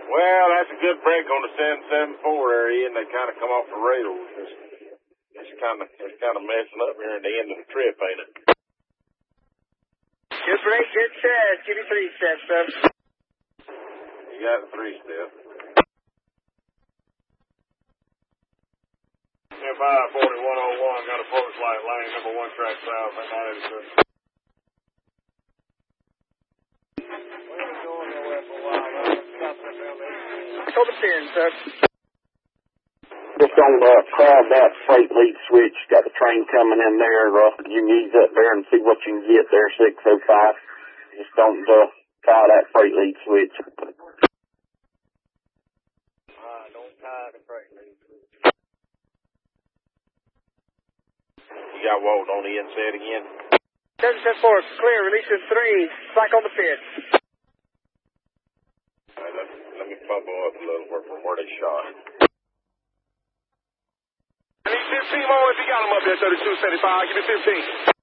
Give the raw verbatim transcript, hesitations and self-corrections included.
Well, that's a good break on the seven seven four area, and they kind of come off the rails. It's, it's kind of it's kind of messing up here at the end of the trip, ain't it? Good break, good set. Give me three steps, sir. You got the three step. F I forty-one oh one, got approach light lane number one track south at nine eighty-six. Hold the pin, sir. Just on the crowd that freight lead switch, got the train coming in there. Uh, you can ease up there and see what you can get there, six oh five. Just don't uh, tie that freight lead switch. Uh, don't tie the freight lead switch. You got Walt on the inside again. seven seven four, clear. Release of three. Back on the pin. All right, let, let me bubble up a little bit from where they shot it. I need fifteen more if you got them up there, thirty-two seventy-five. Give me fifteen.